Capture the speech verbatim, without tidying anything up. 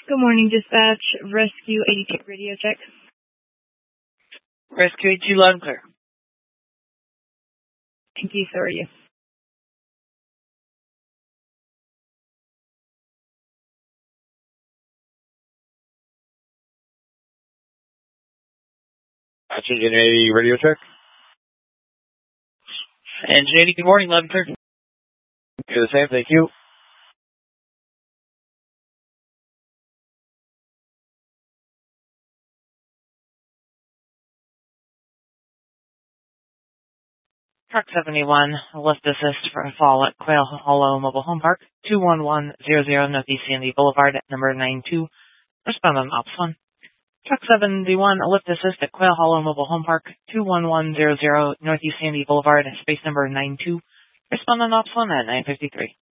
Good morning, dispatch. Rescue eighty-two radio check. Rescue eighty-two loud and clear. Thank you. So are you. Engine eighty radio check. Engine eighty, good morning, loud and clear. Do the same, thank you. Truck seventy-one, lift assist for a fall at Quail Hollow Mobile Home Park, two one one zero zero Northeast Sandy Boulevard at number nine two. Respond on Ops one. Truck seventy-one, lift assist at Quail Hollow Mobile Home Park, two one one zero zero Northeast Sandy Boulevard, space number nine two. Respond on Ops one at nine fifty-three.